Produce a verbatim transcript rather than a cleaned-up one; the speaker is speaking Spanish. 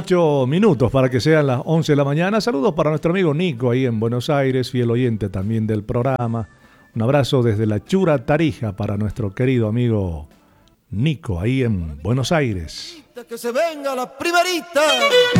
ocho minutos para que sean las once de la mañana. Saludos para nuestro amigo Nico ahí en Buenos Aires, fiel oyente también del programa. Un abrazo desde la Chura Tarija para nuestro querido amigo Nico ahí en Buenos Aires. Que se venga la primerita.